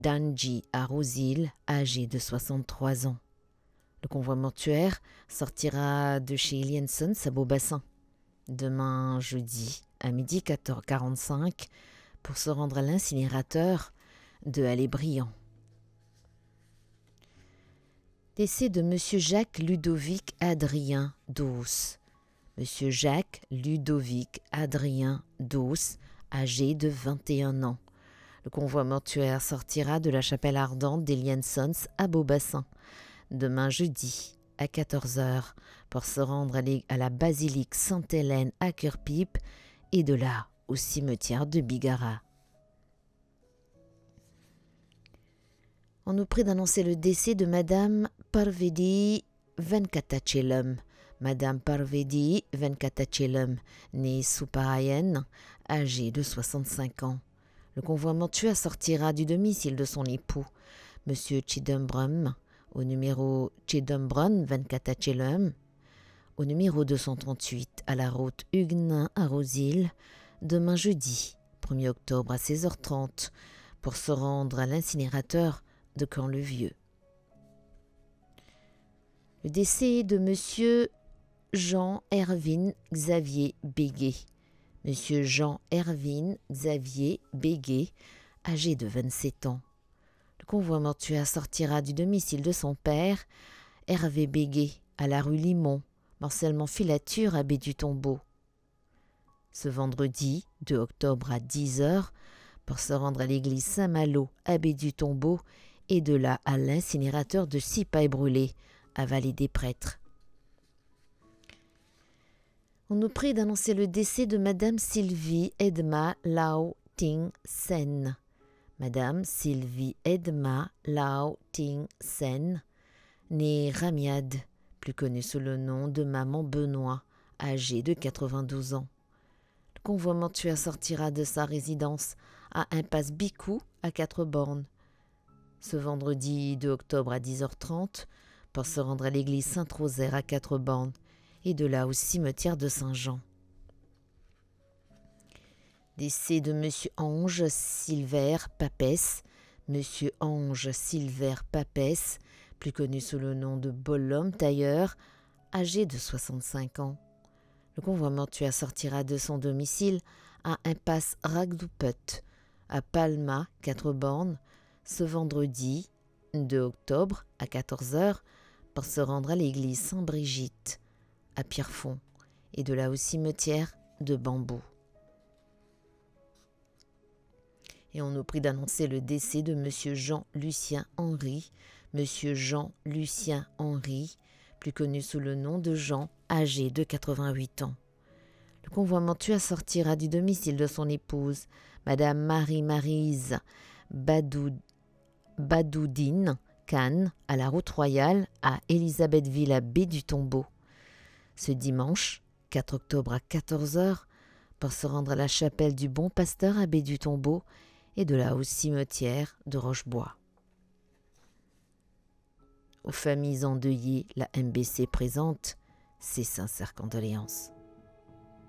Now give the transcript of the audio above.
Danji à Rosil, âgé de 63 ans. Le convoi mortuaire sortira de chez Eliensons à Beaubassin demain jeudi à 12h45 pour se rendre à l'incinérateur de Allé-Briand. Décès de M. Jacques Ludovic Adrien Dos. M. Jacques Ludovic Adrien Dos, âgé de 21 ans. Le convoi mortuaire sortira de la chapelle ardente d'Eliensons à Beaubassin demain jeudi à 14h pour se rendre à la basilique Sainte-Hélène à Cœur-Pipe et de là au cimetière de Bigara. On nous prie d'annoncer le décès de Madame Parvedi Venkatachelam. Madame Parvedi Venkatachelam, née Souparayen, âgée de 65 ans. Le convoi mortuaire sortira du domicile de son époux, M. Chidambram, au numéro Chidambram Venkatachelam, au numéro 238 à la route Huguenin à Rosil, demain jeudi, 1er octobre à 16h30, pour se rendre à l'incinérateur de Camp-le-Vieux. Le décès de M. Jean-Hervin Xavier Béguet. M. Jean-Hervin Xavier Béguet, âgé de 27 ans. Le convoi mortuaire sortira du domicile de son père, Hervé Béguet, à la rue Limon, morcellement filature à Baie-du-Tombeau. Ce vendredi 2 octobre à 10h, pour se rendre à l'église Saint-Malo à Baie-du-Tombeau et de là à l'incinérateur de Cipaille-Brûlé à Vallée-des-Prêtres. On nous prie d'annoncer le décès de Madame Sylvie Edma Lao Ting Sen. Madame Sylvie Edma Lao Ting Sen, née Ramiad, plus connue sous le nom de Maman Benoît, âgée de 92 ans. Le convoi mortuaire sortira de sa résidence à Impasse Bicou à 4 bornes. Ce vendredi 2 octobre à 10h30 pour se rendre à l'église Saint-Rosaire à 4 bornes et de là au cimetière de Saint-Jean. Décès de M. Ange Silver Papès. M. Ange Silver Papès, plus connu sous le nom de Bolhomme Tailleur, âgé de 65 ans. Le convoi mortuaire sortira de son domicile à Impasse Ragdoupet, à Palma, 4 bornes, ce vendredi 2 octobre à 14h pour se rendre à l'église Saint-Brigitte, à Pierrefonds, et de là au cimetière de Bambou. Et on nous prie d'annoncer le décès de M. Jean-Lucien Henry. M. Jean-Lucien Henry, plus connu sous le nom de Jean, âgé de 88 ans. Le convoi mortuaire sortira du domicile de son épouse, Madame Marie-Maryse Badoudine Khan, à la route royale à Élisabethville à Baie-du-Tombeau. Ce dimanche, 4 octobre à 14h, pour se rendre à la chapelle du Bon Pasteur à Baie-du-Tombeau et de là au cimetière de Rochebois. Aux familles endeuillées, la MBC présente ses sincères condoléances.